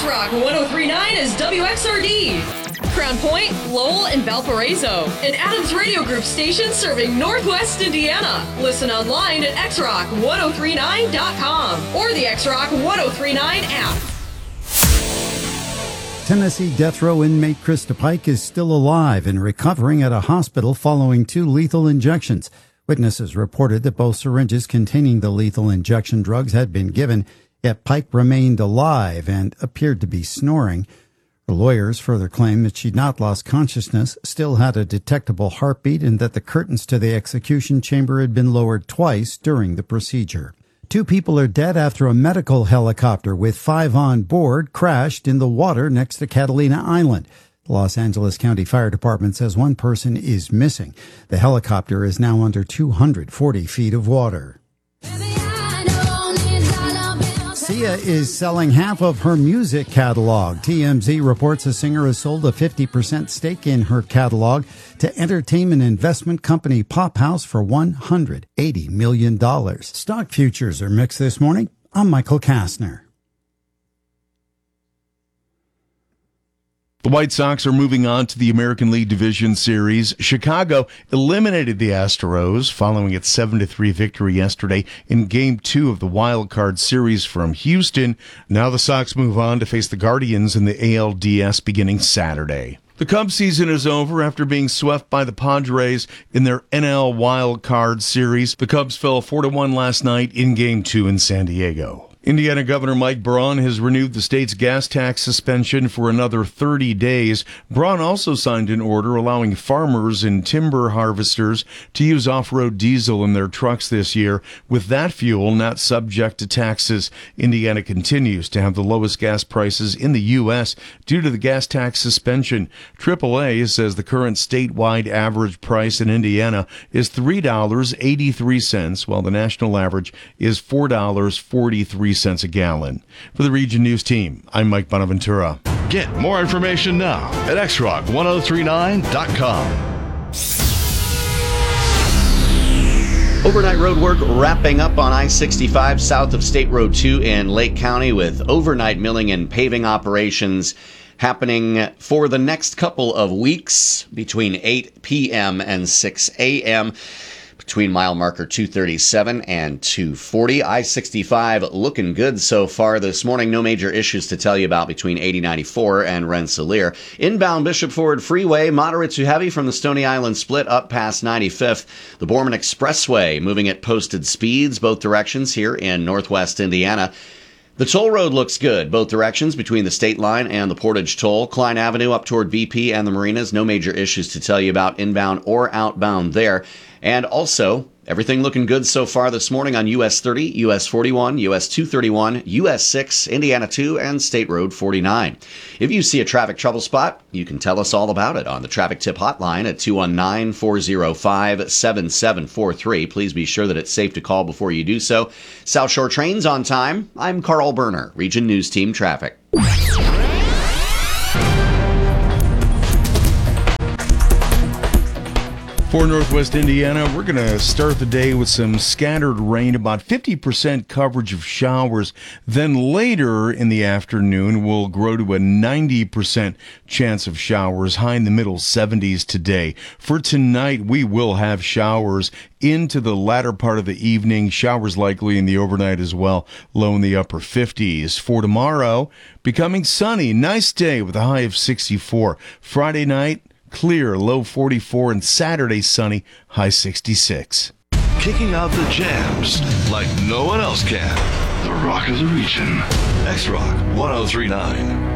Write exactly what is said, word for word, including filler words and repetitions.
X-Rock one oh three point nine is W X R D. Crown Point, Lowell, and Valparaiso. An Adams Radio Group station serving Northwest Indiana. Listen online at x rock one oh three nine dot com or the X-Rock one oh three nine app. Tennessee death row inmate Krista Pike is still alive and recovering at a hospital following two lethal injections. Witnesses reported that both syringes containing the lethal injection drugs had been given, yet Pike remained alive and appeared to be snoring. Her lawyers further claimed that she'd not lost consciousness, still had a detectable heartbeat, and that the curtains to the execution chamber had been lowered twice during the procedure. Two people are dead after a medical helicopter with five on board crashed in the water next to Catalina Island. The Los Angeles County Fire Department says one person is missing. The helicopter is now under two hundred forty feet of water. Sia is selling half of her music catalog. T M Z reports the singer has sold a fifty percent stake in her catalog to entertainment investment company Pop House for one hundred eighty million dollars. Stock futures are mixed this morning. I'm Michael Kastner. The White Sox are moving on to the American League Division Series. Chicago eliminated the Astros following its seven to three victory yesterday in Game two of the Wild Card Series from Houston. Now the Sox move on to face the Guardians in the A L D S beginning Saturday. The Cubs season is over after being swept by the Padres in their N L Wild Card Series. The Cubs fell four to one last night in Game two in San Diego. Indiana Governor Mike Braun has renewed the state's gas tax suspension for another thirty days. Braun also signed an order allowing farmers and timber harvesters to use off-road diesel in their trucks this year. With that fuel not subject to taxes, Indiana continues to have the lowest gas prices in the U S due to the gas tax suspension. triple A says the current statewide average price in Indiana is three dollars and eighty-three cents, while the national average is four dollars and forty-three cents a gallon. For the Region News team, I'm Mike Bonaventura. Get more information now at x rock one oh three nine dot com. Overnight road work wrapping up on I sixty-five south of State Road two in Lake County, with overnight milling and paving operations happening for the next couple of weeks between eight p.m. and six a.m. between mile marker two thirty-seven and two forty. I sixty-five looking good so far this morning. No major issues to tell you about between eighty ninety-four and Rensselaer. Inbound Bishop Ford Freeway, moderate to heavy from the Stony Island split up past ninety-fifth. The Borman Expressway moving at posted speeds both directions here in northwest Indiana. The toll road looks good, both directions between the state line and the Portage Toll. Klein Avenue up toward V P and the Marinas. No major issues to tell you about inbound or outbound there. And also, everything looking good so far this morning on U S thirty, U S forty-one, U S two thirty-one, U S six, Indiana two, and State Road forty-nine. If you see a traffic trouble spot, you can tell us all about it on the Traffic Tip Hotline at two one nine, four oh five, seven seven four three. Please be sure that it's safe to call before you do so. South Shore trains on time. I'm Carl Berner, Region News Team Traffic. For Northwest Indiana, we're going to start the day with some scattered rain, about fifty percent coverage of showers. Then later in the afternoon, we'll grow to a ninety percent chance of showers, high in the middle seventies today. For tonight, we will have showers into the latter part of the evening, showers likely in the overnight as well, low in the upper fifties. For tomorrow, becoming sunny, nice day with a high of sixty-four. Friday night, clear, low forty-four, and Saturday sunny, high sixty-six. Kicking out the jams like no one else can. The Rock of the Region. X-Rock one oh three point nine.